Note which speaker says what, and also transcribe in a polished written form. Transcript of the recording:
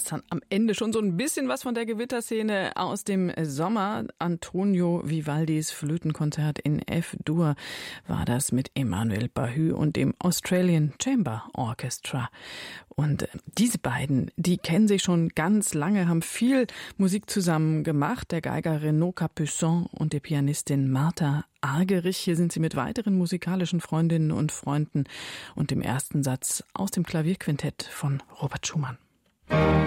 Speaker 1: jetzt am Ende schon so ein bisschen was von der Gewitterszene aus dem Sommer. Antonio Vivaldis Flötenkonzert in F-Dur war das mit Emmanuel Bahut und dem Australian Chamber Orchestra. Und diese beiden, die kennen sich schon ganz lange, haben viel Musik zusammen gemacht. Der Geiger Renaud Capuçon und die Pianistin Martha Argerich. Hier sind sie mit weiteren musikalischen Freundinnen und Freunden und dem ersten Satz aus dem Klavierquintett von Robert Schumann.